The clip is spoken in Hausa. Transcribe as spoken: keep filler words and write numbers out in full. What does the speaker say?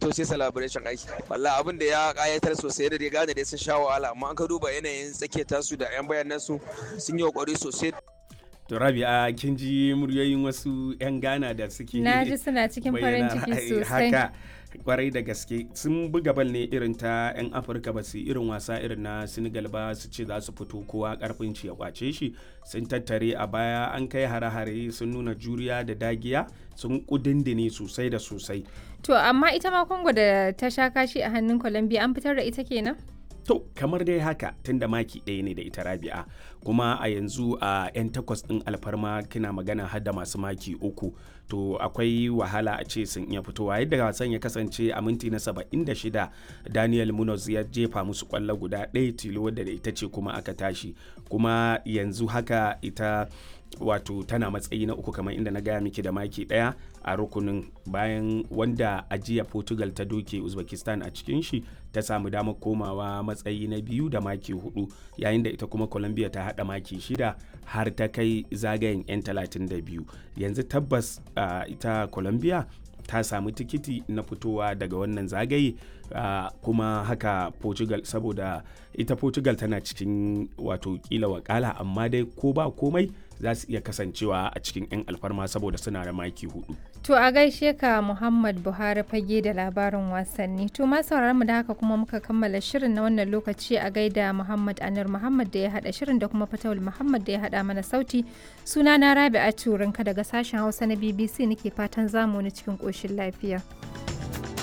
to sai celebration aiki. Wallahi abin da ya kayatar sosai da dai gane dai sun sha wahala, amma an ka duba yanayin tsakiyar tasu da yan bayanan su sun yi kokari sosai. To Rabi'a kin ji muryoyin wasu 'yan Ghana da suke na ji suna cikin farin ciki sosai. Haka kwarai da gaske sun buga bal ne irin ta 'yan Afirka, ba su irin wasa irin na Senegal ba su ce za su fito kowa karfin ci ya kwace shi. Sun tattare a baya, an kai hare-hare, sun nuna juriya da dagiya, sun kudindine sosai da sosai. To amma ita ma Congo da ta sha kashi a hannun Colombia an fitar da ita kenan? To kamar dai haka tunda maki ɗaya ne da ita Rabi'a, kuma a yanzu a 'yan takwas ɗin alfarma kina magana har da masu maki uku, to akwai wahala a ce sun iya fitowa. Yadda wasan ya kasance a minti na saba'in da shida Daniel Munoz ya jefa musu kwallo guda ɗaya tilo wadda da ita ce kuma aka tashi, kuma yanzu haka ita wato tana matsayi na uku kamar inda na gaya miki da maki daya a rukunin, bayan wanda ajiya Portugal ta doke Uzbekistan a cikin shi ta samu damar komawa matsayi na biyu da maki hudu, yayin da ita kuma Colombia ta hada maki shida har ta kai zagayen 'yan talatin da biyu. Yanzu tabbas uh, ita Colombia ta samu tikiti na fitowa daga wannan zagaye, uh, kuma haka Portugal, saboda ita Portugal tana cikin wato kila wakala, amma dai ko ba komai za su iya kasancewa a cikin 'yan alfarma saboda suna da maki hudu. To a gaishe ka Muhammad Buhari fage da labarin wasanni. To ma sauraron mu da haka kuma muka kammala shirin na wannan lokaci. A gaida Muhammad Anur Muhammad da ya hada shirin da kuma Fatawul Muhammad da ya hada mana sauti. Suna na Rabi'a Turinka daga sashen Hausa na B B C nake fatan zamu ni cikin koshin lafiya.